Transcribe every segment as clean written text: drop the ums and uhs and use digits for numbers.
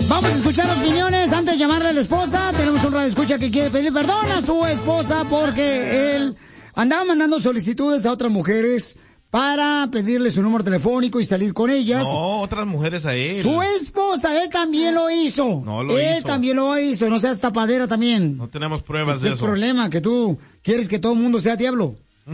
Vamos a escuchar opiniones antes de llamarle a la esposa. Tenemos un radioescucha que quiere pedir perdón a su esposa porque él andaba mandando solicitudes a otras mujeres para pedirle su número telefónico y salir con ellas. No, otras mujeres a él. Su esposa, él también lo hizo. No lo él hizo. también lo hizo, no seas tapadera también. No tenemos pruebas de de eso. eso. Es el problema, que tú quieres que todo el mundo sea diablo.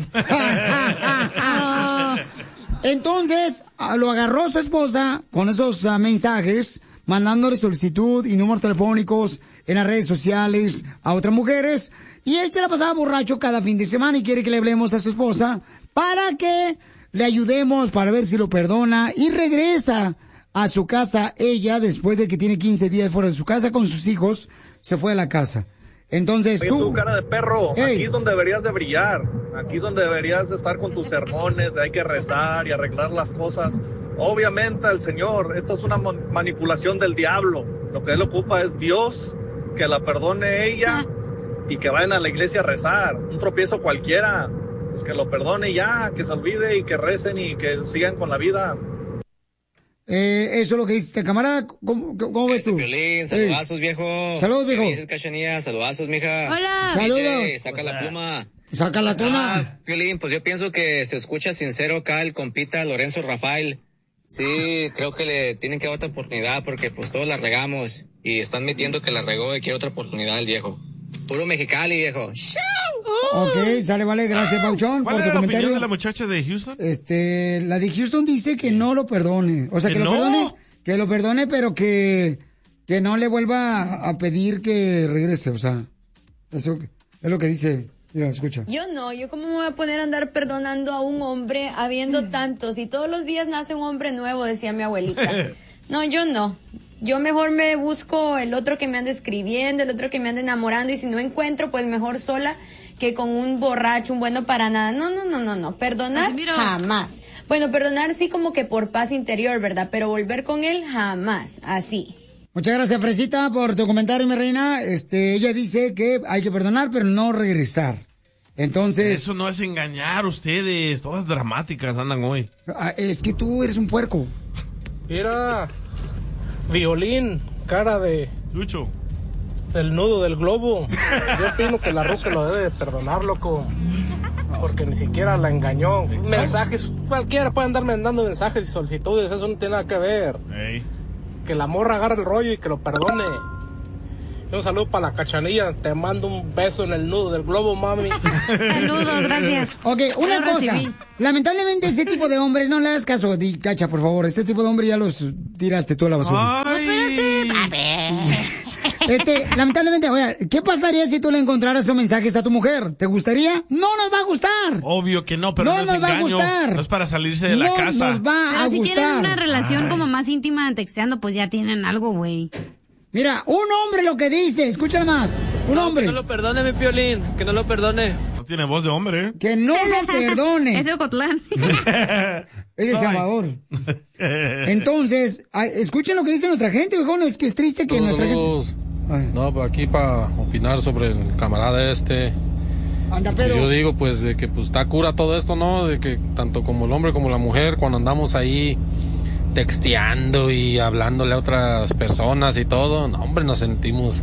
Entonces, lo agarró su esposa con esos mensajes, mandándole solicitud y números telefónicos en las redes sociales a otras mujeres. Y él se la pasaba borracho cada fin de semana y quiere que le hablemos a su esposa para que le ayudemos para ver si lo perdona y regresa a su casa ella después de que tiene 15 días fuera de su casa con sus hijos, se fue a la casa. Entonces Oye, tú, cara de perro, Hey. aquí es donde deberías de brillar, aquí es donde deberías de estar con tus sermones, de hay que rezar y arreglar las cosas. Obviamente el Señor, esto es una manipulación del diablo, lo que él ocupa es Dios, que la perdone ella y que vayan a la iglesia a rezar, un tropiezo cualquiera, pues que lo perdone ya, que se olvide y que recen y que sigan con la vida. eso es lo que dice este camarada. ¿Cómo ves tú? Piolín, saludazos, viejo. Saludos, viejo. ¿Qué dices, Cachanilla? Saludazos, mija. Hola. DJ, Saludos. saca la pluma. Saca la tuna. Piolín, pues yo pienso que se escucha sincero acá el compita Lorenzo Rafael. Sí, creo que le tienen que dar otra oportunidad porque pues todos la regamos y están metiendo que la regó y quiere otra oportunidad el viejo. Puro Mexicali, viejo. Ok, sale, vale, gracias, Pauchón, ¿Cuál por tu era la comentario. opinión de la muchacha de Houston? La de Houston dice que no lo perdone. O sea, que ¿Que lo no? perdone, que lo perdone, pero que no le vuelva a pedir que regrese. O sea, eso es lo que dice. Mira, escucha. Yo cómo me voy a poner a andar perdonando a un hombre habiendo tantos y todos los días nace un hombre nuevo, decía mi abuelita. No, yo no. Yo mejor me busco el otro que me ande escribiendo, el otro que me ande enamorando y si no encuentro, pues mejor sola que con un borracho, un bueno para nada. No. Perdonar, jamás. Bueno, perdonar sí como que por paz interior, ¿verdad? Pero volver con él, jamás. Así. Muchas gracias, Fresita, por tu comentario, mi reina. Ella dice que hay que perdonar, pero no regresar. Entonces... Eso no es engañar ustedes. Todas dramáticas andan hoy. Es que tú eres un puerco. Mira, Violín, cara de... Lucho. El nudo del globo. Yo opino que la ruca lo debe de perdonar, loco. Porque ni siquiera la engañó. Mensajes, cualquiera puede andar mandando mensajes y solicitudes, eso no tiene nada que ver. Hey. Que la morra agarre el rollo y que lo perdone. Y un saludo para la Cachanilla, te mando un beso en el nudo del globo, mami. Saludos, gracias. Ok, una Ya lo cosa. recibí. Lamentablemente ese tipo de hombres, no le hagas caso, Cacha, por favor. Este tipo de hombre ya los tiraste tú a la basura. No, espérate. A ver. Lamentablemente, oye, ¿qué pasaría si tú le encontraras esos mensajes a tu mujer? ¿Te gustaría? No nos va a gustar. Obvio que no, pero No no, es nos va a engaño. gustar. No es para salirse de la No casa. nos va Pero a si gustar. tienen una relación Ay. como más íntima texteando, pues ya tienen algo, güey. Mira, un hombre lo que dice, escúchale más. Un hombre. Que no lo perdone, mi Piolín, que no lo perdone. No tiene voz de hombre, ¿eh? Que no lo perdone. Es de Ocotlán. Es de Salvador. Entonces, escuchen lo que dice nuestra gente, viejo. Es que es triste que nuestra gente... Ay. No, pues aquí para opinar sobre el camarada Anda, pues pedo. yo digo pues de que pues está cura todo esto, ¿no? De que tanto como el hombre como la mujer cuando andamos ahí texteando y hablándole a otras personas y todo, no, hombre, nos sentimos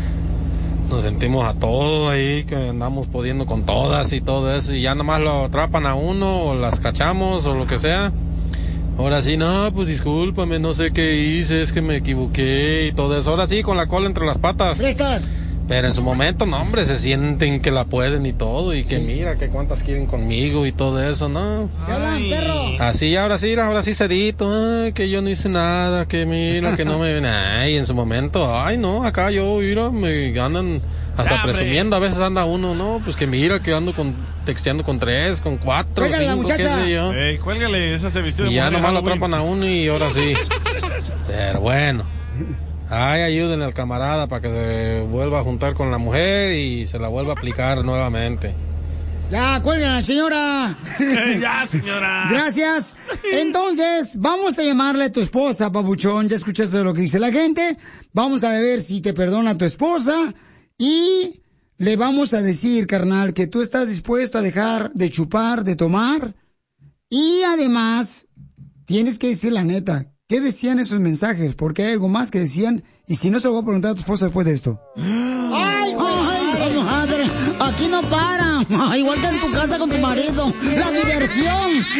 a todo ahí, que andamos pudiendo con todas y todo eso, y ya nomás lo atrapan a uno o las cachamos o lo que sea. Ahora sí, no, pues discúlpame, no sé qué hice, es que me equivoqué y todo eso. Ahora sí, con la cola entre las patas. ¿Prestas? Pero en su momento, no, hombre, se sienten que la pueden y todo, y que mira, que cuántas quieren conmigo y todo eso, ¿no? ¿Qué hablan, perro? Así, ahora sí cedito, ay, que yo no hice nada, que mira, que no me... Ay, en su momento, ay, no, acá yo, mira, me andan hasta Ya, presumiendo, a veces anda uno, no, pues que mira, que ando texteando con 3, con 4, Juégale, la 5, qué muchacha. sé yo. Ey, cuélgale, esa se vistió de Y ya mujer de nomás lo Halloween. atrapan a uno y ahora sí. Pero bueno. Ay, ayúdenle al camarada para que se vuelva a juntar con la mujer y se la vuelva a aplicar nuevamente. Ya, cuélgala, señora. Ya, señora. Gracias. Entonces, vamos a llamarle a tu esposa, papuchón. Ya escuchaste lo que dice la gente. Vamos a ver si te perdona tu esposa. Y le vamos a decir, carnal, que tú estás dispuesto a dejar de chupar, de tomar. Y además, tienes que decir la neta, ¿Qué decían esos mensajes? Porque hay algo más que decían. Y si no, se lo voy a preguntar a tu esposa después de esto. ¡Ay, comadre! Aquí no para. Igual que en tu casa con tu marido. La diversión